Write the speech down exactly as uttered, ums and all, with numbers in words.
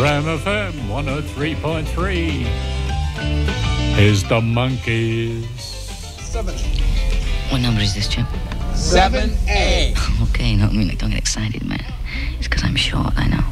Ram F M one oh three point three. Here's the Monkees. Seven. What number is this, Chip? Seven A. Okay, no, I mean, like, don't get excited, man. It's because I'm short, I know.